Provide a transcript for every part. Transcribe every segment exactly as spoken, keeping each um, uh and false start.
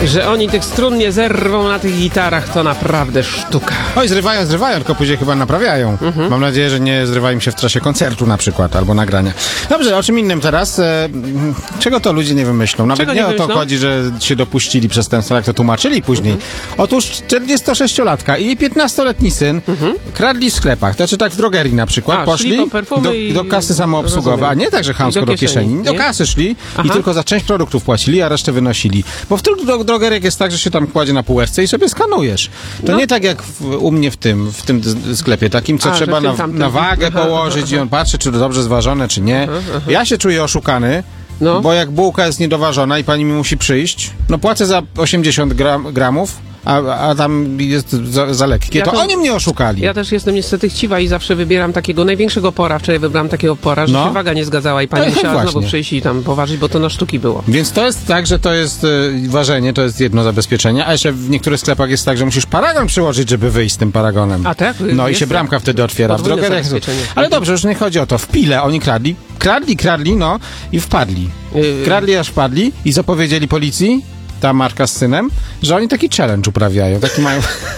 Że oni tych strun nie zerwą na tych gitarach, to naprawdę sztuka. Oj, zrywają, zrywają, tylko później chyba naprawiają. Mhm. Mam nadzieję, że nie zrywają się w czasie koncertu na przykład, albo nagrania. Dobrze, o czym innym teraz? E, czego to ludzie nie wymyślą? Nawet Czego nie, nie o to wymyślą? chodzi, że się dopuścili przestępstwa, jak to tłumaczyli później. Mhm. Otóż czterdziestosześciolatka i jej piętnastoletni syn mhm. kradli w sklepach. To znaczy tak w drogerii na przykład. A, poszli szli po do, i... do kasy samoobsługowej, a nie tak, że chamsko do, do kieszeni. Nie? Do kasy szli Aha. i tylko za część produktów płacili, a resztę wynosili. Bo w tych do, drogeriach jest tak, że się tam kładzie na półeczce i sobie skanujesz. To no. nie tak jak w, u mnie w tym, w tym sklepie takim, co a, trzeba na, na wagę aha, położyć aha, i on patrzy, czy to dobrze zważone, czy nie. Aha, aha. Ja się czuję oszukany, no. bo jak bułka jest niedoważona i pani mi musi przyjść, no płacę za osiemdziesiąt gram, gramów, A, a tam jest za, za lekkie, ja to, to oni mnie oszukali. Ja też jestem niestety chciwa i zawsze wybieram takiego największego pora. Wczoraj wybrałam takiego pora, że no. się waga nie zgadzała i pani no, musiała właśnie. znowu przyjść i tam poważyć, bo to na sztuki było. Więc to jest tak, że to jest y, ważenie, to jest jedno zabezpieczenie, a jeszcze w niektórych sklepach jest tak, że musisz paragon przyłożyć, żeby wyjść z tym paragonem. A tak? No i się bramka wtedy otwiera. W drogeriach. Ale dobrze, już nie chodzi o to. W Pile oni kradli, kradli, kradli, no i wpadli. Yy... Kradli aż wpadli i zapowiedzieli policji, ta Marka z synem, że oni taki challenge uprawiają. Taki mają...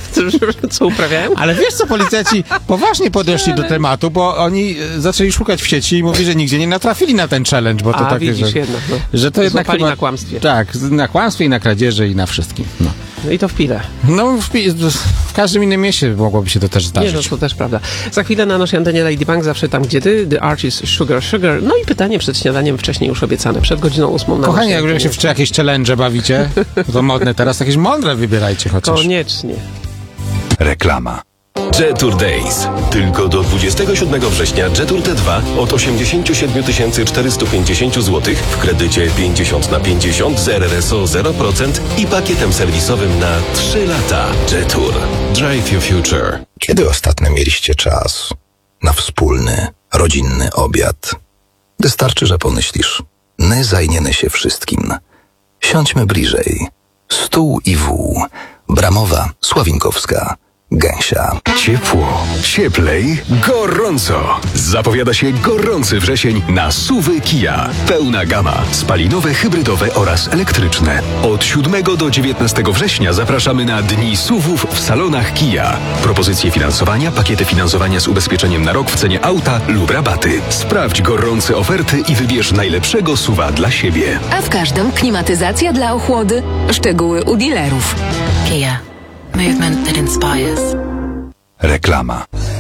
Co uprawiają? Ale wiesz co, policjanci poważnie podeszli do tematu, bo oni zaczęli szukać w sieci i mówi, że nigdzie nie natrafili na ten challenge, bo to A, takie, widzisz, że, jednak, no. że to jednak chyba... na kłamstwie. Tak, na kłamstwie i na kradzieży i na wszystkim. No, no i to w Pile. No w, w każdym innym mieście mogłoby się to też zdarzyć. Nie, no to też prawda. Za chwilę na naszej antenie Lady Bank, zawsze tam, gdzie ty, The Artist Sugar Sugar. No i pytanie przed śniadaniem, wcześniej już obiecane, przed godziną ósmą na Kochani, jak się w jakieś challenge bawicie, to modne teraz, jakieś mądre wybierajcie chociaż. Koniecznie. Reklama. Jetour Days. Tylko do dwudziestego siódmego września Jetour T dwa od osiemdziesiąt siedem tysięcy czterysta pięćdziesiąt złotych w kredycie pięćdziesiąt na pięćdziesiąt z R R S O zero procent i pakietem serwisowym na trzy lata. Jetour. Drive your future. Kiedy ostatnio mieliście czas na wspólny, rodzinny obiad? Wystarczy, że pomyślisz. My zajmiemy się wszystkim. Siądźmy bliżej. Stół i wół. Bramowa, Sławinkowska, Gęsia. Ciepło, cieplej, gorąco. Zapowiada się gorący wrzesień na SUVy Kia. Pełna gama, spalinowe, hybrydowe oraz elektryczne. Od siódmego do dziewiętnastego września zapraszamy na Dni SUVów w salonach Kia. Propozycje finansowania, pakiety finansowania z ubezpieczeniem na rok w cenie auta lub rabaty. Sprawdź gorące oferty i wybierz najlepszego SUVa dla siebie. A w każdym klimatyzacja dla ochłody. Szczegóły u dealerów. Kia. Movement that inspires. Reklama.